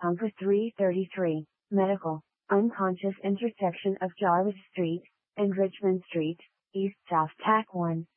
Bunker 333, Medical, unconscious intersection of Jarvis Street and Richmond Street, East South TAC 1.